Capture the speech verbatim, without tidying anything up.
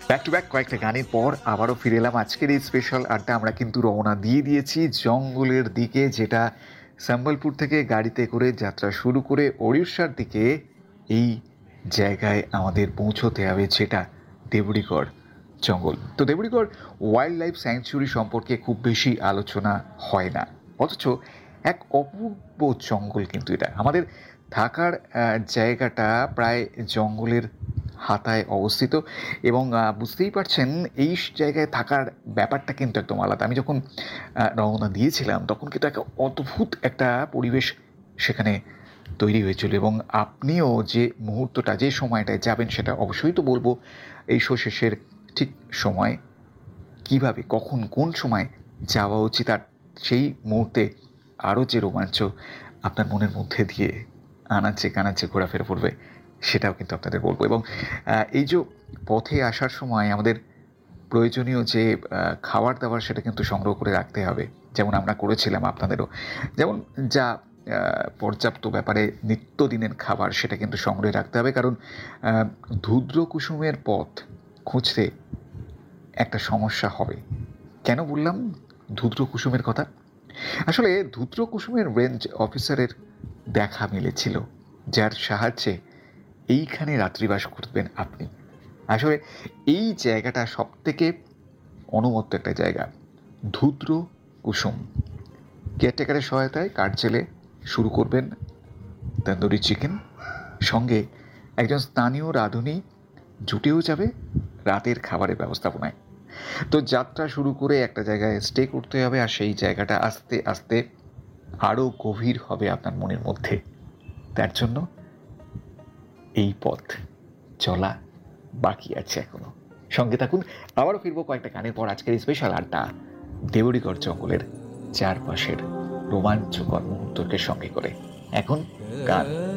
Back to back কয়েকটা গানের পর আবারও ফিরে এলাম আজকের এই স্পেশাল আড্ডা। আমরা কিন্তু রওনা দিয়ে দিয়েছি জঙ্গলের দিকে, যেটা সম্বলপুর থেকে গাড়িতে করে যাত্রা শুরু করে ওড়িশার দিকে এই জায়গায় আমাদের পৌঁছতে হবে, যেটা দেবুড়িগড় জঙ্গল। তো দেবুড়িগড় ওয়াইল্ড লাইফ স্যাংচুরি সম্পর্কে খুব বেশি আলোচনা হয় না, অথচ এক অপূর্ব জঙ্গল কিন্তু এটা। আমাদের থাকার আহ, জায়গাটা প্রায় জঙ্গলের হাতায় অবস্থিত এবং আহ, বুঝতেই পারছেন এই জায়গায় থাকার ব্যাপারটা কিন্তু একদম আলাদা। আমি যখন আহ, রওনা দিয়েছিলাম তখন কিন্তু একটা অদ্ভুত একটা পরিবেশ সেখানে তৈরি হয়েছিল, এবং আপনিও যে মুহূর্তটা যে সময়টায় যাবেন সেটা অবশ্যই তো বলবো এই শো শেষের ঠিক সময় কিভাবে কখন কোন সময় যাওয়া উচিত, আর সেই মুহূর্তে আরও যে রোমাঞ্চ আপনার মনের মধ্যে দিয়ে আনাচে কানাচে ঘোরাফেরা পড়বে সেটাও কিন্তু আপনাদের বলবো। এবং আহ, এই যে পথে আসার সময় আমাদের প্রয়োজনীয় যে আহ, খাবার দাবার সেটা কিন্তু সংগ্রহ করে রাখতে হবে, যেমন আমরা করেছিলাম আপনাদেরও। যেমন যা আহ, পর্যাপ্ত ব্যাপারে নিত্যদিনের খাবার সেটা কিন্তু সংগ্রহে রাখতে হবে, কারণ আহ, ধূদ্র কুসুমের পথ খুঁজতে একটা সমস্যা হবে। কেন বললাম ধূদ্র কুসুমের কথা? আসলে ধূদ্র কুসুমের রেঞ্জ অফিসারের দেখা মিলেছিল, যার সাহায্যে এইখানে রাত্রিবাস করবেন আপনি। আসলে এই জায়গাটা সব থেকে অনুমত্ত একটা জায়গা। ধূদ্র কুসুম কেয়ারটেকারের সহায়তায় কাঠ জেলে শুরু করবেন তন্দুরি চিকেন, সঙ্গে একজন স্থানীয় রাঁধুনি জুটেও যাবে রাতের খাবারের ব্যবস্থাপনায়। তো যাত্রা শুরু করে একটা জায়গায় স্টে করতে হবে, আর সেই জায়গাটা আস্তে আস্তে আরও গভীর হবে আপনার মনের মধ্যে। তার জন্য এই পথ চলা বাকি আছে এখনো। সঙ্গে থাকুন, আবারও ফিরবো কয়েকটা গানের পর আজকের স্পেশাল আড্ডা দেউড়িগড় জঙ্গলের চারপাশের রোমাঞ্চকর মুহূর্তকে সঙ্গে করে। এখন গান।